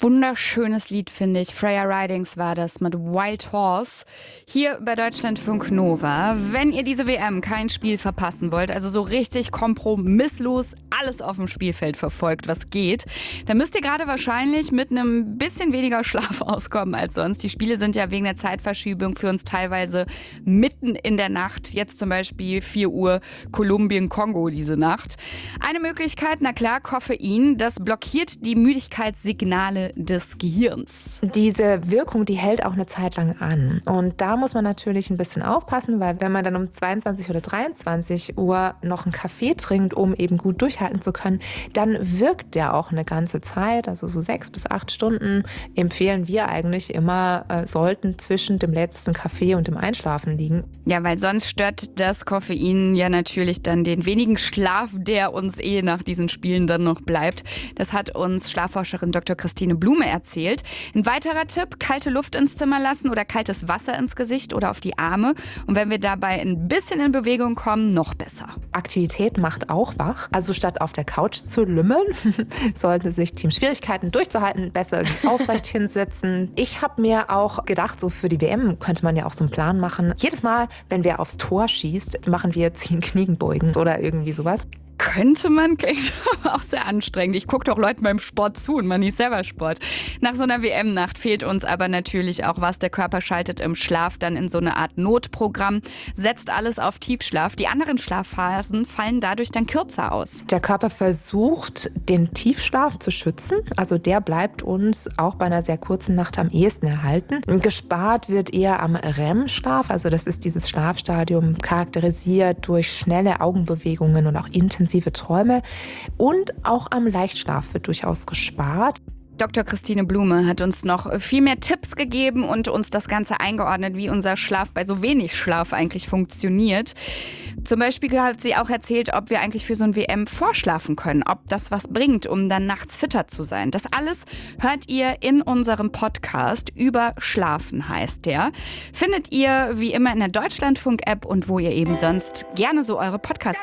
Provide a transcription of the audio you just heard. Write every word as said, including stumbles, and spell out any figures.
wunderschönes Lied, finde ich. Freya Ridings war das mit Wild Horse. Hier bei Deutschlandfunk Nova. Wenn ihr diese W M kein Spiel verpassen wollt, also so richtig kompromisslos alles auf dem Spielfeld verfolgt, was geht, dann müsst ihr gerade wahrscheinlich mit einem bisschen weniger Schlaf auskommen als sonst. Die Spiele sind ja wegen der Zeitverschiebung für uns teilweise mitten in der Nacht. Jetzt zum Beispiel vier Uhr Kolumbien-Kongo diese Nacht. Eine Möglichkeit, na klar, Koffein. Das blockiert die Müdigkeitssignale des Gehirns. Diese Wirkung, die hält auch eine Zeit lang an. Und da muss man natürlich ein bisschen aufpassen, weil wenn man dann um zweiundzwanzig oder dreiundzwanzig Uhr noch einen Kaffee trinkt, um eben gut durchhalten zu können, dann wirkt der auch eine ganze Zeit, also so sechs bis acht Stunden empfehlen wir eigentlich immer, äh, sollten zwischen dem letzten Kaffee und dem Einschlafen liegen. Ja, weil sonst stört das Koffein ja natürlich dann den wenigen Schlaf, der uns eh nach diesen Spielen dann noch bleibt. Das hat uns Schlafforscherin Doktor Christine Blume erzählt. Ein weiterer Tipp, kalte Luft ins Zimmer lassen oder kaltes Wasser ins Gesicht oder auf die Arme. Und wenn wir dabei ein bisschen in Bewegung kommen, noch besser. Aktivität macht auch wach. Also statt auf der Couch zu lümmeln, sollte sich Team Schwierigkeiten durchzuhalten, besser aufrecht hinsetzen. Ich habe mir auch gedacht, so für die W M könnte man ja auch so einen Plan machen. Jedes Mal, wenn wer aufs Tor schießt, machen wir zehn Kniebeugen oder irgendwie sowas. Könnte man, klingt auch sehr anstrengend. Ich gucke doch Leuten beim Sport zu und man nicht selber Sport. Nach so einer W M-Nacht fehlt uns aber natürlich auch was. Der Körper schaltet im Schlaf dann in so eine Art Notprogramm, setzt alles auf Tiefschlaf. Die anderen Schlafphasen fallen dadurch dann kürzer aus. Der Körper versucht, den Tiefschlaf zu schützen. Also der bleibt uns auch bei einer sehr kurzen Nacht am ehesten erhalten. Gespart wird eher am R E M-Schlaf. Also das ist dieses Schlafstadium charakterisiert durch schnelle Augenbewegungen und auch intensive Träume, und auch am Leichtschlaf wird durchaus gespart. Doktor Christine Blume hat uns noch viel mehr Tipps gegeben und uns das Ganze eingeordnet, wie unser Schlaf bei so wenig Schlaf eigentlich funktioniert. Zum Beispiel hat sie auch erzählt, ob wir eigentlich für so ein W M vorschlafen können, ob das was bringt, um dann nachts fitter zu sein. Das alles hört ihr in unserem Podcast. Über Schlafen heißt der. Findet ihr wie immer in der Deutschlandfunk-App und wo ihr eben sonst gerne so eure Podcasts